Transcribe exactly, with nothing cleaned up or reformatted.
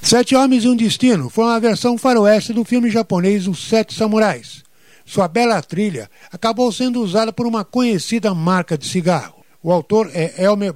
Sete Homens e um Destino foi uma versão faroeste do filme japonês Os Sete Samurais. Sua bela trilha acabou sendo usada por uma conhecida marca de cigarro. O autor é Elmer